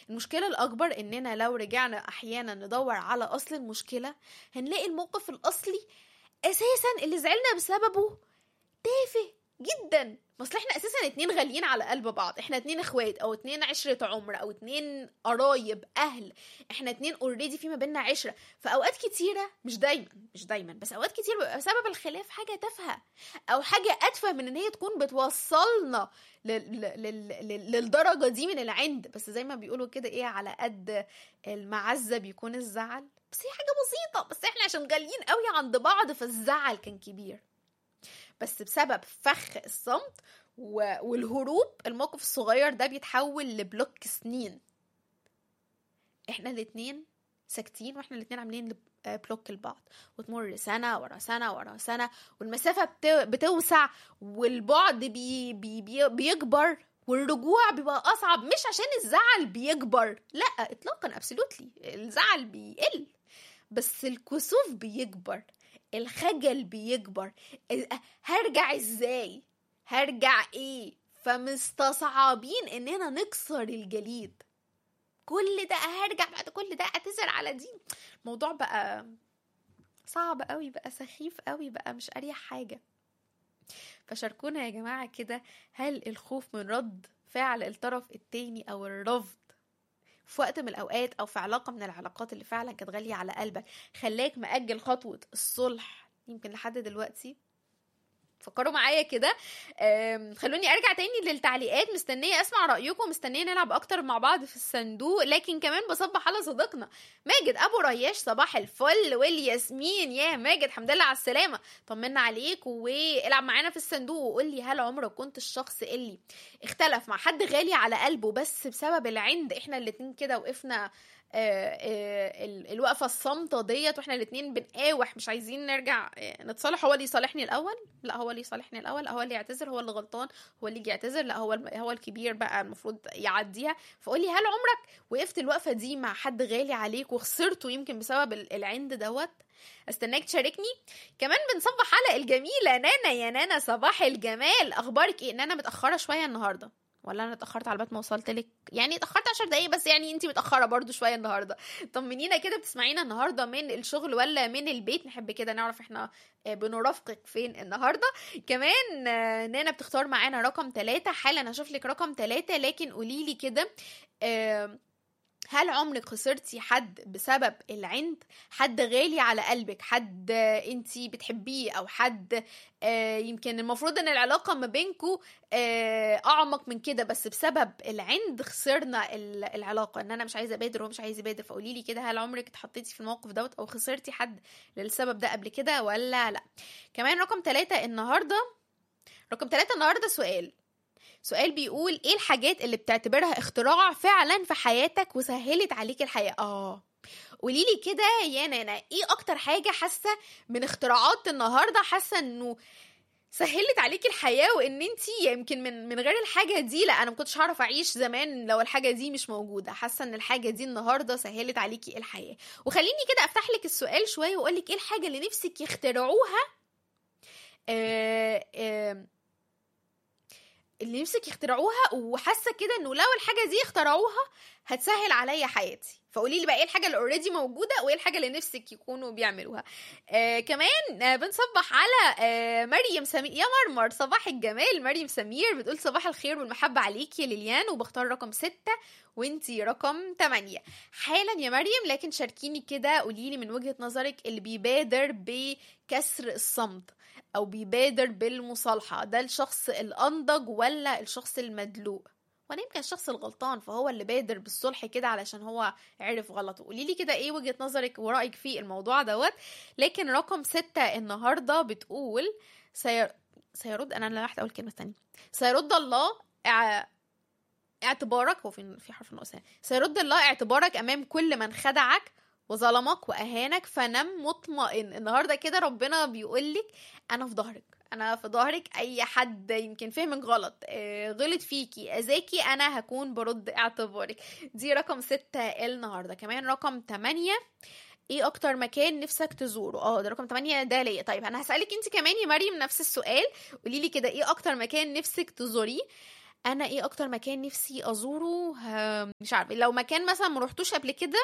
المشكلة الأكبر إننا لو رجعنا أحيانا ندور على أصل المشكلة هنلاقي الموقف الأصلي أساسا اللي زعلنا بسببه تافه جدا. اصل احنا اساسا 2 غاليين على قلب بعض، احنا 2 اخوات او 2 عشرة عمر او 2 قرايب اهل، احنا 2 اوريدي في ما بيننا عشرة. فاوقات كتيره مش دايما بس اوقات كتير بيبقى سبب الخلاف حاجه تافهه او حاجه اتفه من ان هي تكون بتوصلنا للدرجه دي من العند. بس زي ما بيقولوا كده ايه، على قد المعزه بيكون الزعل. بس هي حاجه بسيطه، بس احنا عشان غاليين قوي عند بعض فالزعل كان كبير. بس بسبب فخ الصمت والهروب الموقف الصغير ده بيتحول لبلوك سنين. احنا الاتنين ساكتين واحنا الاتنين عاملين بلوك لبعض، وتمر سنة ورا سنة ورا سنة، والمسافة بتوسع، والبعد بيكبر، والرجوع بيبقى أصعب. مش عشان الزعل بيكبر، لا اطلاقا، ابسولوتلي الزعل بيقل، بس الكسوف بيكبر، الخجل بيكبر. هرجع ازاي؟ هرجع ايه؟ فمستصعبين اننا نكسر الجليد. كل ده هرجع بعد كل ده اعتذر على دي؟ الموضوع بقى صعب قوي، بقى سخيف قوي، بقى مش اريح حاجة. فشاركونا يا جماعة كده، هل الخوف من رد فعل الطرف التاني او الرفض في وقت من الأوقات أو في علاقة من العلاقات اللي فعلا كانت غالية على قلبك خلاك مأجل خطوة الصلح يمكن لحد دلوقتي؟ فكروا معايا كده. خلوني ارجع تاني للتعليقات، مستنيه اسمع رايكم، مستنيه نلعب اكتر مع بعض في الصندوق. لكن كمان بصبح على صديقنا ماجد ابو رياش، صباح الفل والياسمين. يا ماجد الحمد لله على السلامه، طمنا عليك والعب معانا في الصندوق وقول لي، هل عمرك كنت الشخص اللي اختلف مع حد غالي على قلبه بس بسبب العند؟ احنا الاتنين كده وقفنا الوقفه الصامته ديت، واحنا الاتنين بنقاوح مش عايزين نرجع نتصالح. هو اللي يصالحني الاول؟ لا، هو اللي يصالحني الاول، هو اللي يعتذر، هو اللي غلطان، هو اللي يجي يعتذر، لا هو الكبير بقى المفروض يعديها. فقولي، هل عمرك وقفت الوقفه دي مع حد غالي عليك وخسرته يمكن بسبب العند دوت؟ استناك تشاركني. كمان بنصبح على الجميله نانا. يا نانا صباح الجمال، اخبارك ايه؟ نانا متاخره شويه النهارده، ولا انا اتاخرت على بال ما وصلت لك؟ يعني اتاخرت 10 دقايق بس، يعني انتي متاخره برضو شويه النهارده. طمنينا كده، بتسمعينا النهارده من الشغل ولا من البيت؟ نحب كده نعرف احنا بنرافقك فين النهارده. كمان نانا بتختار معانا رقم 3. حالا هشوف لك رقم 3، لكن قوليلي كده، هل عمرك خسرتي حد بسبب العند؟ حد غالي على قلبك، حد انتي بتحبيه، او حد يمكن المفروض ان العلاقة ما بينكو اعمق من كده، بس بسبب العند خسرنا العلاقة، ان انا مش عايزة ابادر وهو مش عايز يبادر. فقوليلي كده، هل عمرك اتحطيتي في الموقف دوت او خسرتي حد للسبب ده قبل كده ولا لا؟ كمان رقم 3 النهاردة، سؤال بيقول، ايه الحاجات اللي بتعتبرها اختراع فعلا في حياتك وسهلت عليك الحياة؟ قوليلي كده يا نانا، ايه اكتر حاجة حاسة من اختراعات النهاردة حاسة انه سهلت عليكي الحياة، وان انتي يمكن من غير الحاجة دي لا انا مكنتش هعرف اعيش زمان لو الحاجة دي مش موجودة. حاسة ان الحاجة دي النهاردة سهلت عليكي الحياة. وخليني كده افتح لك السؤال شوية واقولك، ايه الحاجة اللي نفسك يخترعوها وحاسه كده انه لو الحاجه دي اخترعوها هتسهل عليا حياتي؟ فقولي لي بقى، ايه الحاجه اللي اوريدي موجوده وايه الحاجه اللي نفسك يكونوا بيعملوها؟ كمان بنصبح على مريم سمير. يا مرمر صباح الجمال. مريم سمير بتقول صباح الخير والمحبه عليكي يا ليليان، وبختار رقم 6 وانتي رقم 8 حالا يا مريم. لكن شاركيني كده، قوليلي من وجهة نظرك، اللي بيبادر بكسر الصمت او بيبادر بالمصالحة ده الشخص الانضج ولا الشخص المدلوق؟ وانا يمكن الشخص الغلطان فهو اللي بادر بالصلح كده علشان هو عرف غلطه. قوليلي كده ايه وجهة نظرك ورأيك في الموضوع دوت. لكن رقم 6 النهاردة بتقول سيرد انا لا اقول كلمة تانية. سيرد الله اعتبارك، هو في حرف النقصان، سيرد الله اعتبارك امام كل من خدعك وظلمك واهانك، فنم مطمئن. النهارده كده ربنا بيقولك، انا في ظهرك. اي حد يمكن فهمك غلط، غلط فيكي، اذاكي، انا هكون برد اعتبارك. دي رقم 6 النهارده. كمان رقم 8، ايه اكتر مكان نفسك تزوره؟ ده رقم 8 ده ليا. طيب انا هسألك انت كمان يا مريم نفس السؤال، قوليلي كده، ايه اكتر مكان نفسك تزوريه؟ انا ايه اكتر مكان نفسي ازوره؟ مش عارفه، لو مكان مثلا ما رحتوش قبل كده،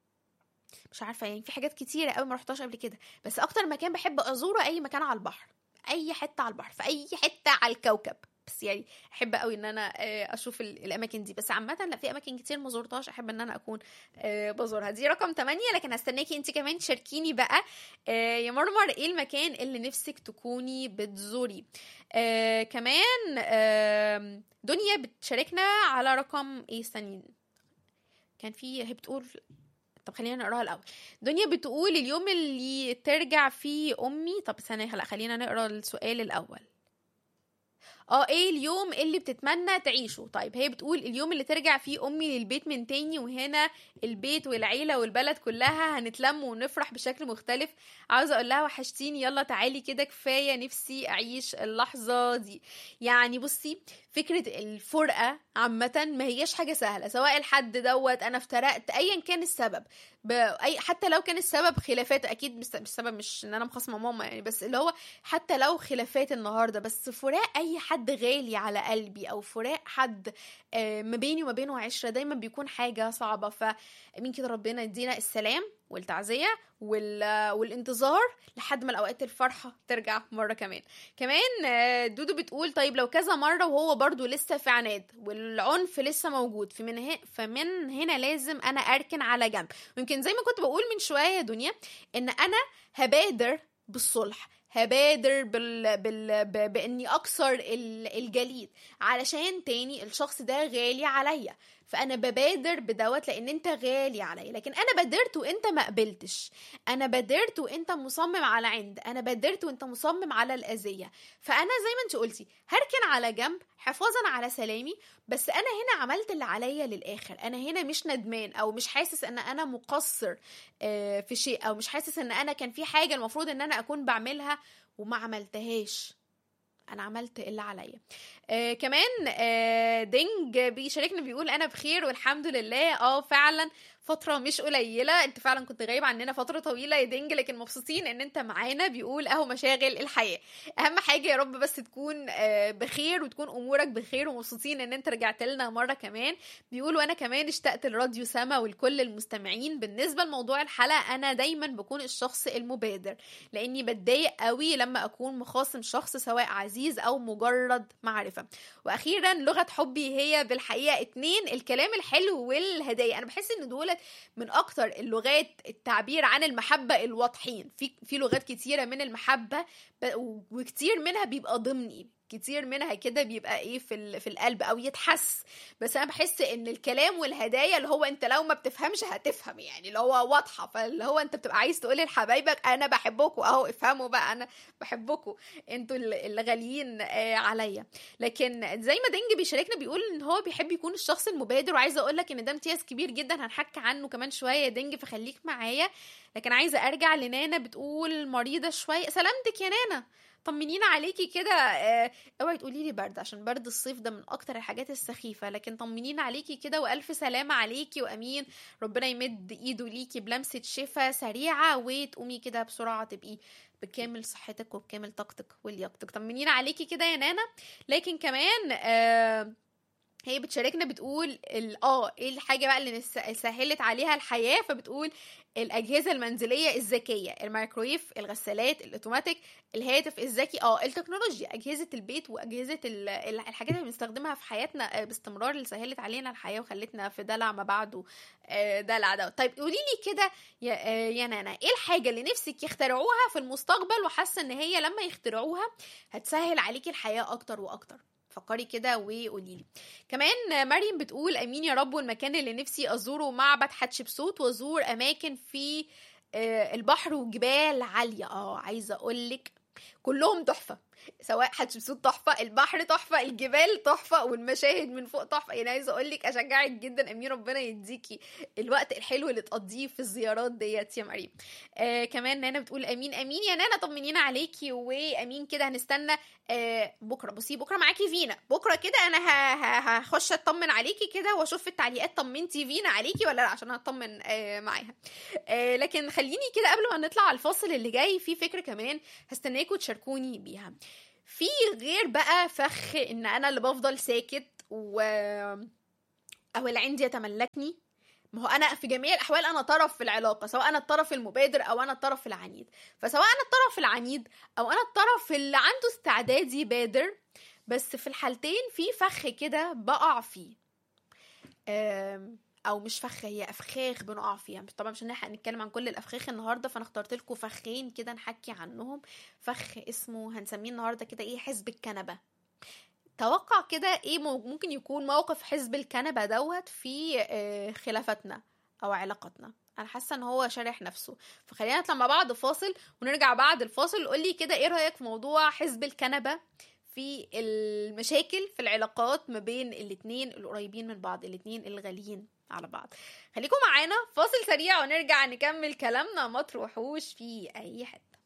مش عارفه يعني، في حاجات كتيره قوي ما رحتهاش قبل كده، بس اكتر مكان بحب ازوره اي مكان على البحر، اي حته على البحر في اي حته على الكوكب. بس يعني احب قوي ان انا اشوف الاماكن دي. بس عامه لا، في اماكن كتير ما زرتهاش احب ان انا اكون بزورها. دي رقم 8. لكن هستناكي انت كمان تشاركيني بقى يا مرمر، ايه المكان اللي نفسك تكوني بتزوري؟ كمان دنيا بتشاركنا على رقم ايه؟ استني، كان في هي بتقول، طب خلينا نقراها الاول. دنيا بتقول اليوم اللي ترجع فيه امي. طب ثانيه، لا خلينا نقرا السؤال الاول. ايه اليوم اللي بتتمنى تعيشه؟ طيب هي بتقول اليوم اللي ترجع فيه امي للبيت من تاني، وهنا البيت والعيله والبلد كلها هنتلم ونفرح بشكل مختلف. عاوزه اقول لها وحشتيني، يلا تعالي كده، كفايه نفسي اعيش اللحظه دي. يعني بصي، فكره الفرقه عامه ما هياش حاجه سهله، سواء الحد دوت انا افترقت ايا كان السبب، حتى لو كان السبب خلافات، اكيد مش السبب مش ان انا مخاصمه ماما يعني، بس اللي هو حتى لو خلافات النهارده، بس فراق اي حد غالي على قلبي، او فراق حد ما بيني وما بينه عشره، دايما بيكون حاجه صعبه. فمين كده ربنا يدينا السلام والتعزيه والانتظار لحد ما الاوقات الفرحه ترجع مره كمان. دودو بتقول طيب لو كذا مره وهو برضو لسه في عناد والعنف لسه موجود، فمن هنا لازم انا اركن على جنب. ويمكن زي ما كنت بقول من شويه يا دنيا، ان انا هبادر بالصلح، هبادر باني اكسر الجليد، علشان تاني الشخص ده غالي عليا، فانا ببادر بدوت لان انت غالي عليا. لكن انا بادرت وانت ما قبلتش، انا بادرت وانت مصمم على عند، انا بادرت وانت مصمم على الاذيه، فانا زي ما انت قلتي هركن على جنب حفاظا على سلامي. بس انا هنا عملت اللي عليا للاخر، انا هنا مش ندمان او مش حاسس ان انا مقصر في شيء، او مش حاسس ان انا كان في حاجه المفروض ان انا اكون بعملها وما عملتهاش، انا عملت اللي عليا. كمان دينج بيشاركنا بيقول انا بخير والحمد لله. فعلا فترة مش قليلة، انت فعلا كنت غايب عننا فترة طويلة يا دينج، لكن مبسوطين ان انت معانا. بيقول اهو مشاغل الحياة، اهم حاجة يا رب بس تكون بخير وتكون امورك بخير، ومبسوطين ان انت رجعت لنا مرة كمان. بيقول وانا كمان اشتقت لراديو سما ولكل المستمعين. بالنسبة لموضوع الحلقة، انا دايما بكون الشخص المبادر، لاني بتضايق قوي لما اكون مخاصم شخص سواء عزيز او مجرد معرفة. واخيرا لغة حبي هي بالحقيقة 2 الكلام الحلو والهدايا. انا بحس ان دول من اكتر اللغات التعبير عن المحبة الواضحين. في لغات كتيرة من المحبة، وكتير منها بيبقى ضمني، كتير منها كده بيبقى ايه في القلب او يتحس. بس انا بحس ان الكلام والهدايا اللي هو انت لو ما بتفهمش هتفهم، يعني اللي هو واضحه، فاللي هو انت بتبقى عايز تقول لحبايبك انا بحبكم، اهو افهموا بقى انا بحبكم، انتوا اللي غاليين عليا. لكن زي ما دينج بيشاركنا بيقول ان هو بيحب يكون الشخص المبادر، وعايزه اقول لك ان ده امتياز كبير جدا هنحكي عنه كمان شويه يا دينج، فخليك معايا. لكن عايزه ارجع لنانا، بتقول مريضه شويه، سلامتك يا نانا، طمنينا عليكي كده. اوعي تقولي لي برد، عشان برد الصيف ده من اكتر الحاجات السخيفه، لكن طمنينا عليكي كده والف سلامه عليكي، وامين ربنا يمد ايده ليكي بلمسه شفا سريعه، وتقومي كده بسرعه تبقي بكامل صحتك وبكامل طاقتك ولياقتك. طمنينا عليكي كده يا نانا. لكن كمان هي بتشاركنا بتقول ايه الحاجه بقى اللي سهلت عليها الحياه، فبتقول الاجهزه المنزليه الذكيه، الميكرويف، الغسالات الاوتوماتيك، الهاتف الذكي، التكنولوجيا، اجهزه البيت واجهزه الحاجات اللي بنستخدمها في حياتنا باستمرار، اللي سهلت علينا الحياه وخلتنا في دلع ما بعده دلع ده. طيب قولي لي كده يا نانا، ايه الحاجه اللي نفسك يخترعوها في المستقبل وحاسه ان هي لما يخترعوها هتسهل عليكي الحياه اكتر واكتر؟ فكري كده وقولي لي. كمان مريم بتقول امين يا رب، والمكان اللي نفسي ازوره معبد حتشبسوت، وازور اماكن في البحر وجبال عاليه. عايزه اقولك كلهم تحفه، سواء حتشبسوت تحفه، البحر تحفه، الجبال تحفه، والمشاهد من فوق تحفه. يعني عايزه اقولك اشجعك جدا امين، ربنا يديكي الوقت الحلو اللي تقضيه في الزيارات ديت يا مريم. كمان نانا بتقول امين امين يا نانا، طمنينا عليكي، وامين كده هنستنى بكره. بصي بكره معاكي فينا، بكره كده انا هخش اطمن عليكي كده واشوف في التعليقات طمنتي فينا عليكي ولا لا، عشان هطمن معاها. لكن خليني كده قبل ما نطلع على الفاصل اللي جاي في فكره كمان هستناكوا تشاركوني بيها. في غير بقى فخ ان انا اللي بفضل ساكت او العين دي يتملكني. ما هو انا في جميع الاحوال انا طرف في العلاقه، سواء انا الطرف المبادر او انا الطرف العنيد. فسواء انا الطرف العنيد او انا الطرف اللي عنده استعداد يبادر، بس في الحالتين في فخ كده بقع فيه، او مش فخ، هي افخاخ بنقع فيها. طبعا مش هنلحق نتكلم عن كل الافخاخ النهارده، فانا اخترت لكم فخين كده نحكي عنهم. فخ اسمه هنسميه النهارده كده ايه، حزب الكنبه. توقع كده ايه ممكن يكون موقف حزب الكنبه دوت في خلافتنا او علاقتنا. انا حاسه ان هو شارح نفسه، فخلينا نطلع مع بعض فاصل ونرجع بعد الفاصل. قولي كده ايه رايك في موضوع حزب الكنبه في المشاكل في العلاقات ما بين الاتنين القريبين من بعض، الاتنين الغاليين على بعض. خليكم معانا، فاصل سريع ونرجع نكمل كلامنا، ما تروحوش في اي حته.